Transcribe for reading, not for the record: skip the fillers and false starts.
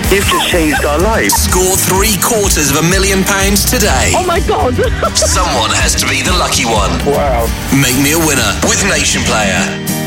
You've just changed our lives. Score £750,000 today. Oh my God. Someone has to be the lucky one. Wow. Make me a winner with Nation Player.